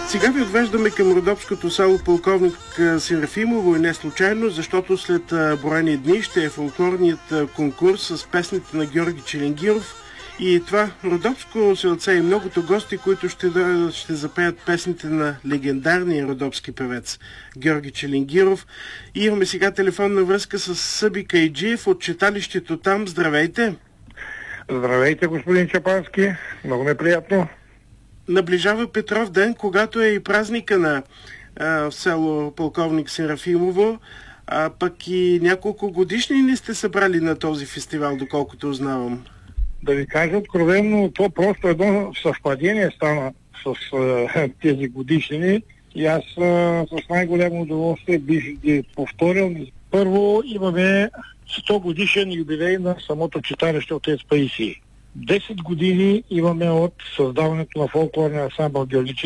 Сега ви отвеждаме към родопското село Полковник Серафимово и не случайно, защото след броени дни ще е фолклорният конкурс с песните на Георги Челенгиров. И това родопско селце и многото гости, които ще запеят песните на легендарния родопски певец Георги Челенгиров. И имаме сега телефонна връзка с Съби Кайджиев от читалището там. Здравейте! Здравейте, господин Чапански. Много ми е приятно. Наближава Петров ден, когато е и празника на село Полковник Серафимово, пък и няколко годишнини сте събрали на този фестивал, доколкото узнавам. Да ви кажа откровенно, то просто едно съвпадение стана с тези годишнини и аз с най-голямо удоволствие бих ги повторил. Първо имаме 100 годишен юбилей на самото читалище Отец Паисий. 10 години имаме от създаването на фолклорния ансамбъл Георги